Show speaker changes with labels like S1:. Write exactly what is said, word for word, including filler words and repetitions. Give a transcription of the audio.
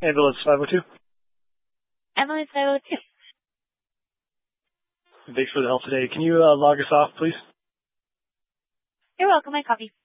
S1: Ambulance five oh two.
S2: Ambulance five oh two.
S1: Thanks for the help today. Can you uh, log us off, please?
S2: You're welcome. I copy.